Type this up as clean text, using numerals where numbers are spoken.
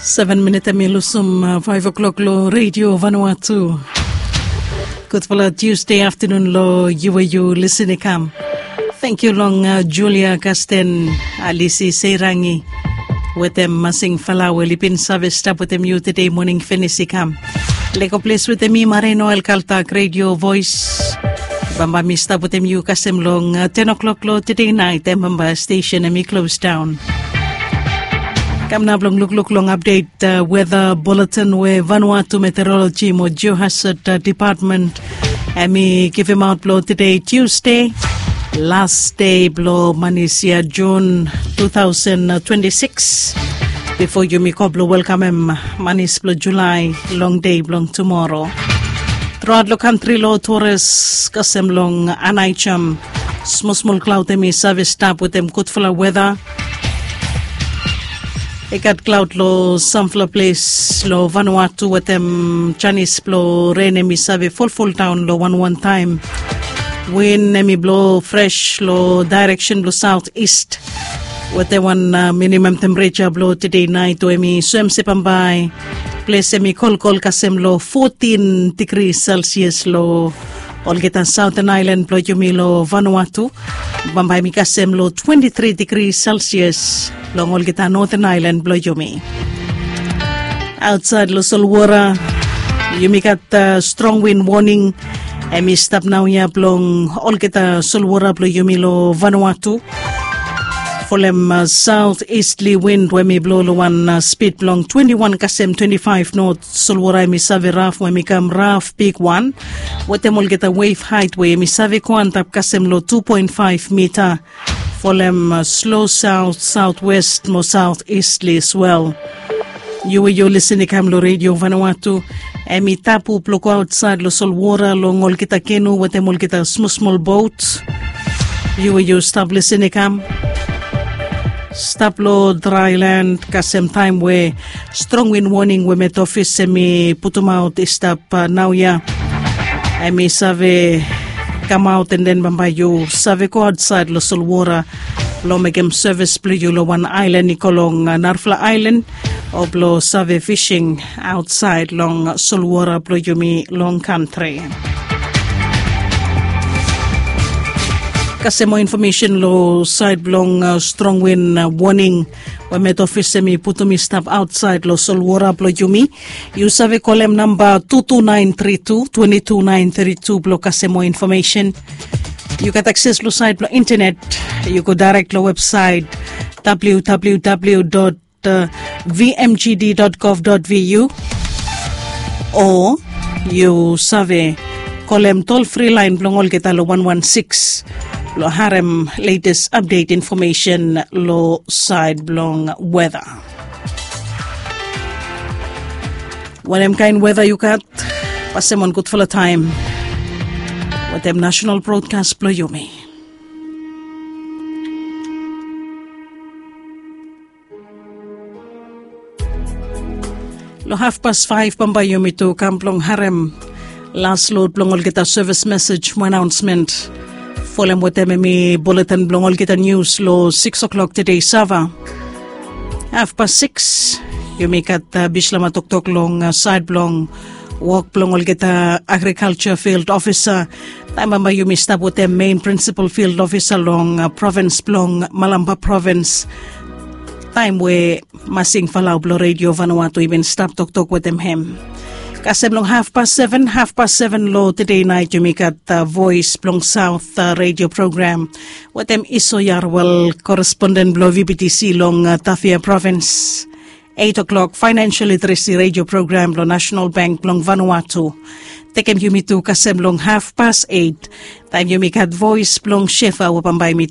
7 minutes milusum 5 o'clock lo Radio Vanuatu. Good for Tuesday afternoon lo you listening kam. Thank you long Julia Casten Alisi Seirangi with them masing falawe lipin service stop with them you today morning finisi kam. Leko place with them Marino El Caltac Radio Voice. Bamba mi stop with them you kasem long 10 o'clock lo today night them bamba station and me close down. Kam na blong look long update weather bulletin where Vanuatu Meteorology mo Geohazard Department and me give him out blow today Tuesday last day blow Manisia June 2026 before you me blow welcome him Manis blow July long day blong tomorrow throughout the country low Taurus kasem long Anaicham small cloud me service stop with them good full of weather. Ikat cloud lo sunflower place lo Vanuatu with them Chinese blow rain emi save full town lo one time. Wind emi blow fresh lo direction blow southeast with the one minimum temperature blow today night to emi swem sepambay place emi kol kasem lo 14 degrees Celsius lo Olgetan Southern Island blow yumi lo Vanuatu bambay mi kasem lo 23 degrees Celsius long Olgetan Northern Island blow yumi. Outside lo Solwara yumi got strong wind warning emi stop now ya blong Olgeta Solwara blow yumi lo Vanuatu. Folem southeasterly wind when me blow lo one speed blong 21 kasem 25 north Solwara mi save rough when me come rough peak 1 what them will get a wave height way mi save kwantap kasem lo 2.5 meter folem slow southwest mo southeasterly as well. You listening kam lo Radio Vanuatu emi tapu ploko outside lo Solwara lo ngol kita kenu what them will get a small boat. You stop listening kam stop lo dry land kasem time where strong wind warning we met office semi putum out stop now ya emi save come out and then bambayo save ko outside lo Solwara lo megem service play you lo one island ikolong Narfla Island of lo save fishing outside long Solwara play you me long country. Kasi mo information lo side blong strong wind warning we met office semi putumi stop outside lo Solwara blo yumi you save column number 22932 22932 blo kasi mo information you got access lo side blo internet you go direct lo website www.vmgd.gov.vu or you save column toll free line blong Olgeta lo 116 lo harem latest update information lo side blong weather. When kind weather you got, pasemon good full of time. What them national broadcast blow yumi. Lo 5:30 pambayumi to kamplong harem last load blong Olgeta service message mo announcement. Folem with them me bulletin blong Olgeta news lo 6 o'clock today Sava. 6:30 you make at Bishlama Tok long side blong walk blong Olgeta agriculture field officer. Time you may stop with them main principal field officer long province blong Malamba province. Time where masing falaw blo Radio Vanuatu even stop Tok with them him. Kasem long 7:30 lo today night you make at Voice Blong South radio program. What them Iso Yarwal correspondent blo VBTC long Tafia province. 8 o'clock financial literacy radio program lo National Bank Blong Vanuatu. Tekem you me to kasem long 8:30 time you make at Voice Blong Shefa wapambay me